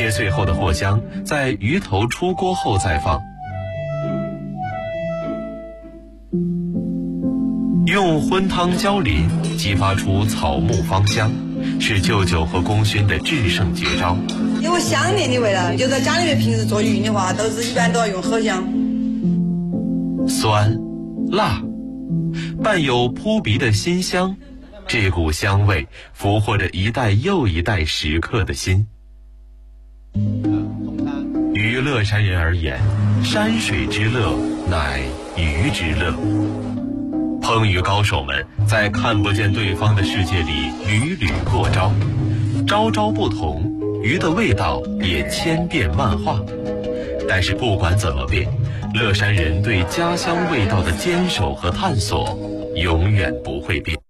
切碎后的藿香在鱼头出锅后再放，用荤汤浇淋，激发出草木芳香，是舅舅和功勋的制胜绝招。 有香甜的味道，就在家里面平时做鱼的话，一般都要用藿香。 酸、辣，伴有扑鼻的辛香，这股香味俘获着一代又一代食客的心。于乐山人而言，山水之乐乃鱼之乐。烹鱼高手们在看不见对方的世界里屡屡过招，招招不同，鱼的味道也千变万化。但是不管怎么变，乐山人对家乡味道的坚守和探索永远不会变。